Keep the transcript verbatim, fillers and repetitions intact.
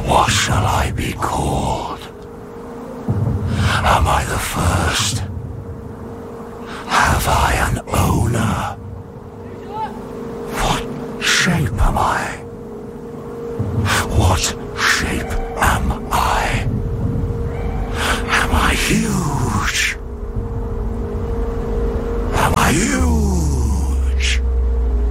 What shall I be called? Am I the first? Have I an owner? What shape am I? What shape am I? Am I huge? Am I huge?